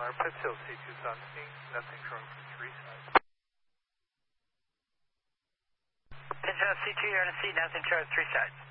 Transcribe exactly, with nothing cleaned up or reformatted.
Tower, Pittsfield C two Sunstein, nothing showing for three sides. Pittsfield C two, you're on a C, nothing showing three sides.